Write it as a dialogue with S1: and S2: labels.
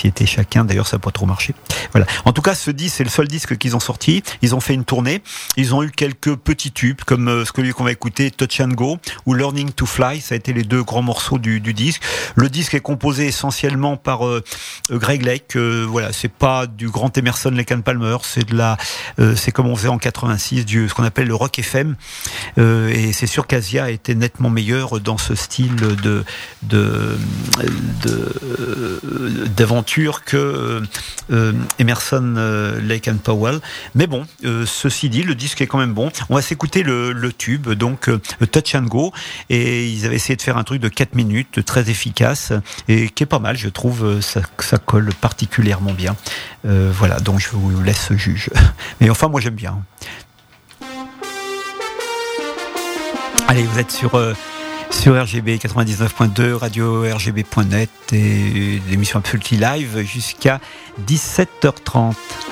S1: Société chacun. D'ailleurs, ça n'a pas trop marché. Voilà. En tout cas, ce disque, c'est le seul disque qu'ils ont sorti. Ils ont fait une tournée. Ils ont eu quelques petits tubes, comme celui qu'on va écouter, Touch and Go, ou Learning to Fly. Ça a été les deux grands morceaux du disque. Le disque est composé essentiellement par Greg Lake. Voilà, c'est pas du grand Emerson, Lake and Palmer. C'est comme on faisait en 86, ce qu'on appelle le rock FM. Et c'est sûr qu'Asia était nettement meilleur dans ce style d'aventure que Emerson, Lake and Powell. Mais bon, ceci dit, le disque est quand même bon. On va s'écouter le tube, donc Touch and Go. Et ils avaient essayé de faire un truc de 4 minutes, très efficace, et qui est pas mal, je trouve. Ça colle particulièrement bien. Voilà, donc je vous laisse juge. Mais enfin, moi j'aime bien. Allez, vous êtes sur RGB 99.2, radio rgb.net et l'émission Absolutely Live jusqu'à 17h30.